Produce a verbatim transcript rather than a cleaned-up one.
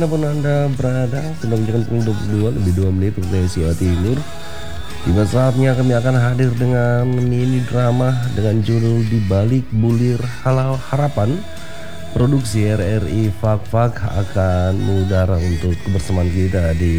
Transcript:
Dimanapun Anda berada, sedang menjalankan pukul dua puluh dua lebih dua menit waktu Indonesia Timur. Tiba saatnya kami akan hadir dengan mini drama dengan judul Di Balik Bulir Halau Harapan. Produksi R R I Fak Fak akan mengudara untuk kebersamaan kita di